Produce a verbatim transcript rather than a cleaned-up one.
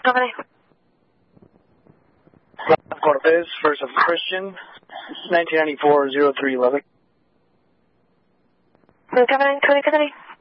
Company. Cortez, First of Christian, nineteen ninety-four, oh three eleven. Company, twenty Company.